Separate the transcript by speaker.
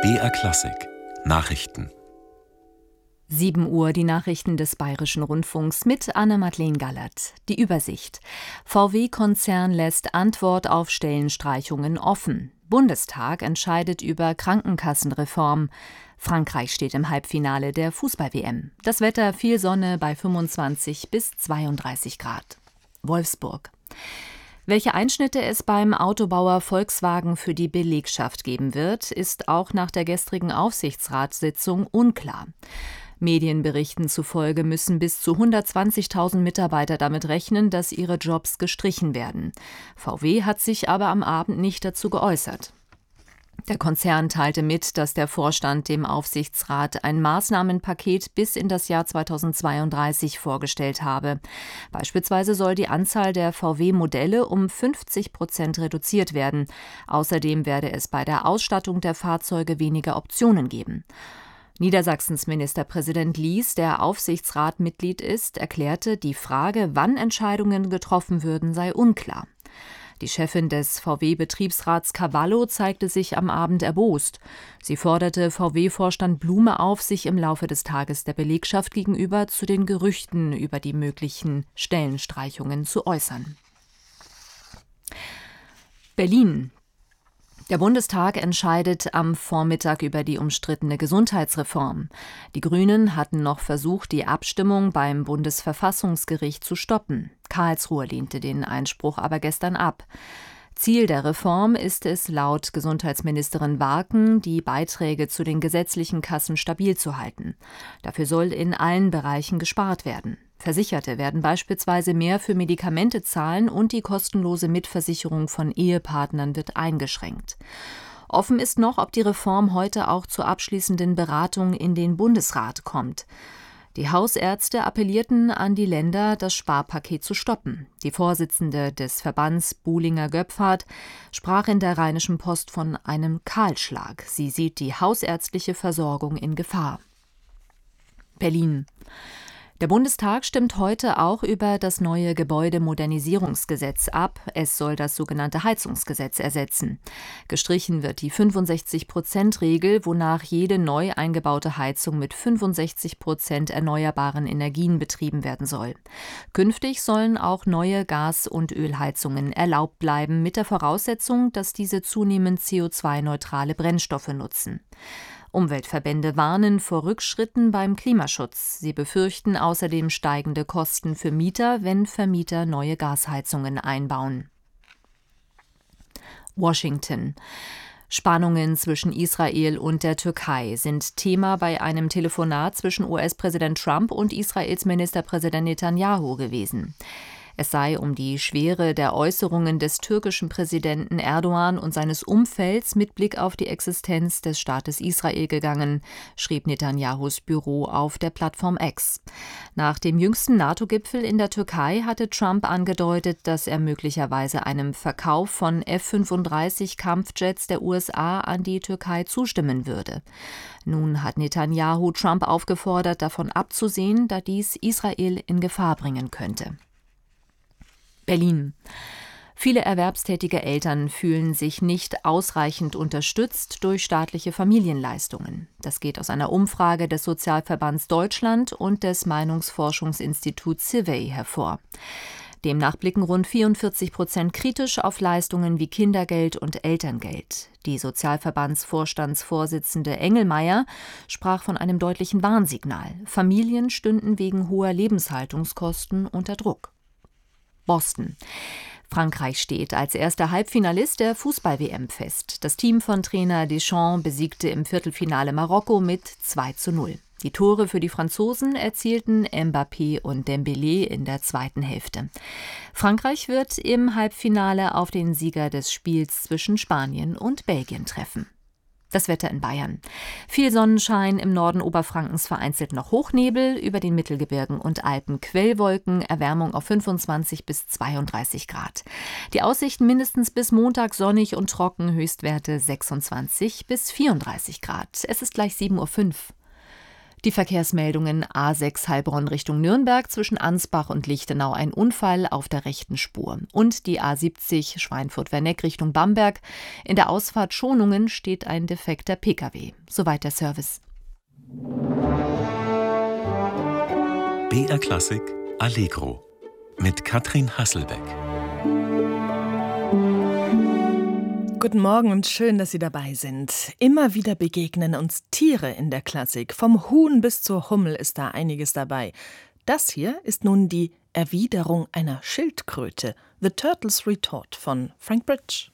Speaker 1: BR Klassik Nachrichten.
Speaker 2: 7 Uhr, die Nachrichten des Bayerischen Rundfunks mit Anne-Madeleine Gallert. Die Übersicht. VW-Konzern lässt Antwort auf Stellenstreichungen offen. Bundestag entscheidet über Krankenkassenreform. Frankreich steht im Halbfinale der Fußball-WM. Das Wetter: viel Sonne bei 25 bis 32 Grad. Wolfsburg. Welche Einschnitte es beim Autobauer Volkswagen für die Belegschaft geben wird, ist auch nach der gestrigen Aufsichtsratssitzung unklar. Medienberichten zufolge müssen bis zu 120.000 Mitarbeiter damit rechnen, dass ihre Jobs gestrichen werden. VW hat sich aber am Abend nicht dazu geäußert. Der Konzern teilte mit, dass der Vorstand dem Aufsichtsrat ein Maßnahmenpaket bis in das Jahr 2032 vorgestellt habe. Beispielsweise soll die Anzahl der VW-Modelle um 50% reduziert werden. Außerdem werde es bei der Ausstattung der Fahrzeuge weniger Optionen geben. Niedersachsens Ministerpräsident Lies, der Aufsichtsratmitglied ist, erklärte, die Frage, wann Entscheidungen getroffen würden, sei unklar. Die Chefin des VW-Betriebsrats Cavallo zeigte sich am Abend erbost. Sie forderte VW-Vorstand Blume auf, sich im Laufe des Tages der Belegschaft gegenüber zu den Gerüchten über die möglichen Stellenstreichungen zu äußern. Berlin. Der Bundestag entscheidet am Vormittag über die umstrittene Gesundheitsreform. Die Grünen hatten noch versucht, die Abstimmung beim Bundesverfassungsgericht zu stoppen. Karlsruhe lehnte den Einspruch aber gestern ab. Ziel der Reform ist es, laut Gesundheitsministerin Warken, die Beiträge zu den gesetzlichen Kassen stabil zu halten. Dafür soll in allen Bereichen gespart werden. Versicherte werden beispielsweise mehr für Medikamente zahlen und die kostenlose Mitversicherung von Ehepartnern wird eingeschränkt. Offen ist noch, ob die Reform heute auch zur abschließenden Beratung in den Bundesrat kommt. Die Hausärzte appellierten an die Länder, das Sparpaket zu stoppen. Die Vorsitzende des Verbands Buhlinger-Göpfert sprach in der Rheinischen Post von einem Kahlschlag. Sie sieht die hausärztliche Versorgung in Gefahr. Berlin. Der Bundestag stimmt heute auch über das neue Gebäudemodernisierungsgesetz ab. Es soll das sogenannte Heizungsgesetz ersetzen. Gestrichen wird die 65%-Regel, wonach jede neu eingebaute Heizung mit 65% erneuerbaren Energien betrieben werden soll. Künftig sollen auch neue Gas- und Ölheizungen erlaubt bleiben, mit der Voraussetzung, dass diese zunehmend CO2-neutrale Brennstoffe nutzen. Umweltverbände warnen vor Rückschritten beim Klimaschutz. Sie befürchten außerdem steigende Kosten für Mieter, wenn Vermieter neue Gasheizungen einbauen. Washington. Spannungen zwischen Israel und der Türkei sind Thema bei einem Telefonat zwischen US-Präsident Trump und Israels Ministerpräsident Netanyahu gewesen. Es sei um die Schwere der Äußerungen des türkischen Präsidenten Erdogan und seines Umfelds mit Blick auf die Existenz des Staates Israel gegangen, schrieb Netanyahus Büro auf der Plattform X. Nach dem jüngsten NATO-Gipfel in der Türkei hatte Trump angedeutet, dass er möglicherweise einem Verkauf von F-35-Kampfjets der USA an die Türkei zustimmen würde. Nun hat Netanyahu Trump aufgefordert, davon abzusehen, da dies Israel in Gefahr bringen könnte. Berlin. Viele erwerbstätige Eltern fühlen sich nicht ausreichend unterstützt durch staatliche Familienleistungen. Das geht aus einer Umfrage des Sozialverbands Deutschland und des Meinungsforschungsinstituts Civey hervor. Demnach blicken rund 44% kritisch auf Leistungen wie Kindergeld und Elterngeld. Die Sozialverbandsvorstandsvorsitzende Engelmeier sprach von einem deutlichen Warnsignal. Familien stünden wegen hoher Lebenshaltungskosten unter Druck. Boston. Frankreich steht als erster Halbfinalist der Fußball-WM fest. Das Team von Trainer Deschamps besiegte im Viertelfinale Marokko mit 2:0. Die Tore für die Franzosen erzielten Mbappé und Dembélé in der zweiten Hälfte. Frankreich wird im Halbfinale auf den Sieger des Spiels zwischen Spanien und Belgien treffen. Das Wetter in Bayern. Viel Sonnenschein, im Norden Oberfrankens vereinzelt noch Hochnebel, über den Mittelgebirgen und Alpen Quellwolken, Erwärmung auf 25 bis 32 Grad. Die Aussichten mindestens bis Montag sonnig und trocken, Höchstwerte 26 bis 34 Grad. Es ist gleich 7:05 Uhr. Die Verkehrsmeldungen: A6 Heilbronn Richtung Nürnberg, zwischen Ansbach und Lichtenau ein Unfall auf der rechten Spur. Und die A70 Schweinfurt-Werneck Richtung Bamberg. In der Ausfahrt Schonungen steht ein defekter Pkw. Soweit der Service.
Speaker 1: BR Klassik Allegro mit Katrin Hasselbeck.
Speaker 3: Guten Morgen und schön, dass Sie dabei sind. Immer wieder begegnen uns Tiere in der Klassik. Vom Huhn bis zur Hummel ist da einiges dabei. Das hier ist nun die Erwiderung einer Schildkröte. The Turtle's Retort von Frank Bridge.